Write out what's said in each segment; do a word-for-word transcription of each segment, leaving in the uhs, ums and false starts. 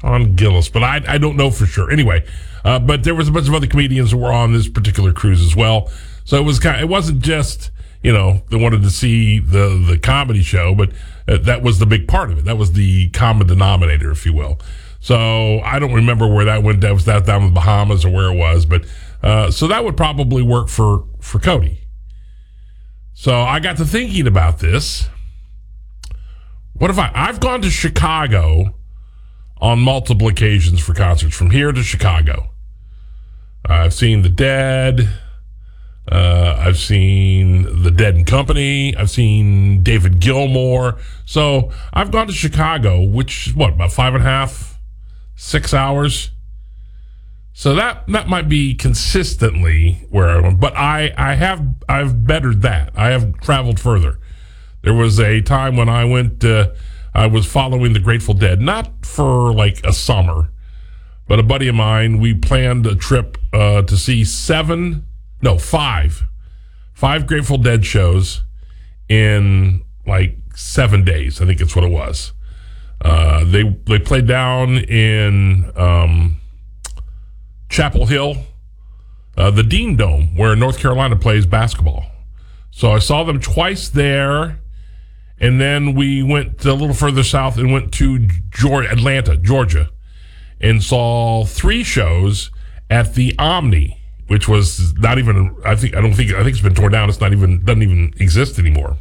Sean Gillis, but I I don't know for sure. Anyway, uh, but there was a bunch of other comedians who were on this particular cruise as well. So it was kind of, it wasn't just, you know, they wanted to see the, the comedy show, but uh, that was the big part of it. That was the common denominator, if you will. So I don't remember where that went. That was that down in the Bahamas or where it was, but uh, so that would probably work for, for Cody. So I got to thinking about this. What if I, I've gone to Chicago on multiple occasions for concerts, from here to Chicago. I've seen The Dead. Uh, I've seen The Dead and Company. I've seen David Gilmour. So I've gone to Chicago, which is what, about five and a half, six hours. So that, that might be consistently where I went, but I, I have, I've bettered that. I have traveled further. There was a time when I went, uh, I was following the Grateful Dead, not for like a summer, but a buddy of mine, we planned a trip, uh, to see seven, no, five, five Grateful Dead shows in like seven days. I think it's what it was. Uh, they, they played down in, um, Chapel Hill, uh, the Dean Dome, where North Carolina plays basketball. So I saw them twice there, and then we went a little further south and went to Georgia, Atlanta, Georgia, and saw three shows at the Omni, which was not even, I think, I don't think, I think it's been torn down. It's not even, doesn't even exist anymore.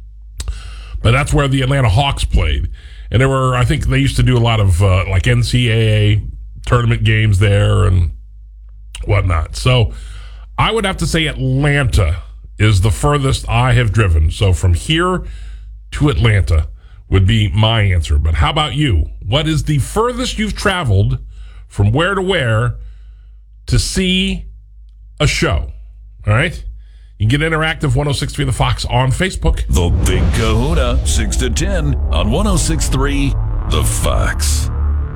But that's where the Atlanta Hawks played. And there were, I think they used to do a lot of, uh, like N C double A tournament games there and whatnot. So I would have to say Atlanta is the furthest I have driven. So from here to Atlanta would be my answer. But how about you? What is the furthest you've traveled from where to where to see a show? All right? You can get interactive. One oh six point three The Fox on Facebook. The Big Kahuna, six to ten on one oh six point three The Fox.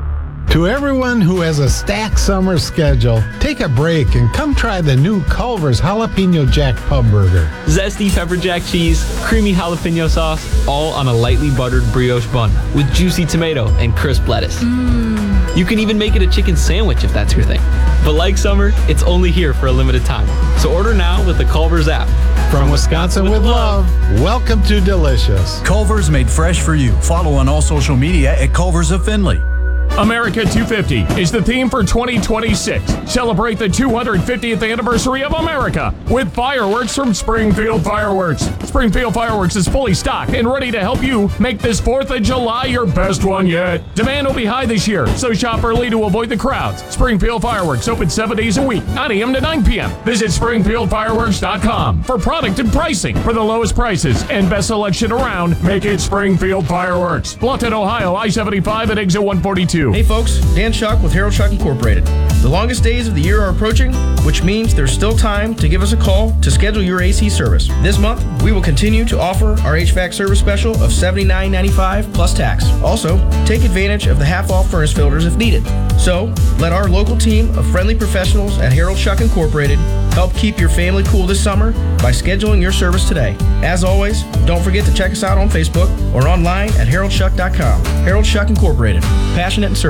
To everyone who has a stacked summer schedule, take a break and come try the new Culver's Jalapeno Jack Pub Burger. Zesty pepper jack cheese, creamy jalapeno sauce, all on a lightly buttered brioche bun with juicy tomato and crisp lettuce. Mm. You can even make it a chicken sandwich if that's your thing. But like summer, it's only here for a limited time. So order now with the Culver's app. From Wisconsin with, with love, love, welcome to Delicious. Culver's made fresh for you. Follow on all social media at Culver's of Findlay. America two fifty is the theme for twenty twenty-six. Celebrate the two hundred fiftieth anniversary of America with fireworks from Springfield Fireworks. Springfield Fireworks is fully stocked and ready to help you make this fourth of July your best one yet. Demand will be high this year, so shop early to avoid the crowds. Springfield Fireworks open seven days a week, nine a.m. to nine p.m. Visit springfield fireworks dot com for product and pricing. For the lowest prices and best selection around, make it Springfield Fireworks. Bluffton, Ohio, I seventy-five at exit one forty-two. Hey folks, Dan Schuck with Harold Schuck Incorporated. The longest days of the year are approaching, which means there's still time to give us a call to schedule your A C service. This month, we will continue to offer our H V A C service special of seventy-nine ninety-five plus tax. Also, take advantage of the half-off furnace filters if needed. So, let our local team of friendly professionals at Harold Schuck Incorporated help keep your family cool this summer by scheduling your service today. As always, don't forget to check us out on Facebook or online at harold schuck dot com. Harold Schuck Incorporated. Passionate and service.